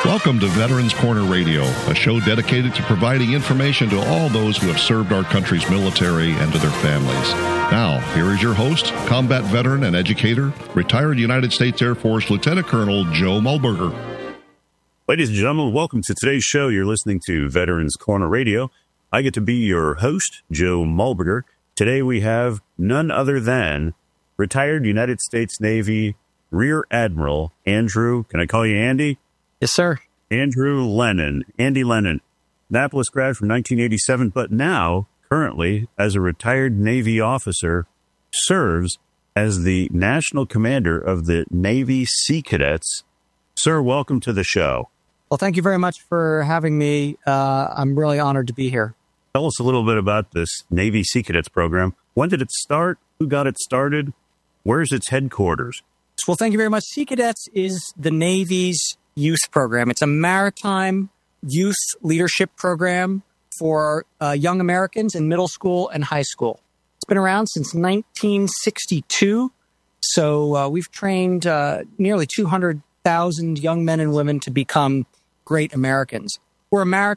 Welcome to Veterans Corner Radio, a show dedicated to providing information to all those who have served our country's military and to their families. Now, here is your host, combat veteran and educator, retired United States Air Force Lieutenant Colonel Joe Mullberger. Ladies and gentlemen, welcome to today's show. You're listening to Veterans Corner Radio. I get to be your host, Joe Mullberger. Today we have none other than retired United States Navy Rear Admiral Andrew, can I call you Andy? Yes, sir. Andrew Lennon, Andy Lennon, Annapolis grad from 1987, but now, currently, as a retired Navy officer, serves as the National Commander of the Navy Sea Cadets. Sir, welcome to the show. Well, thank you very much for having me. I'm really honored to be here. Tell us a little bit about this Navy Sea Cadets program. When did it start? Who got it started? Where's its headquarters? Well, thank you very much. Sea Cadets is the Navy's youth program. It's a maritime youth leadership program for young Americans in middle school and high school. It's been around since 1962. So we've trained nearly 200,000 young men and women to become great Americans. We're a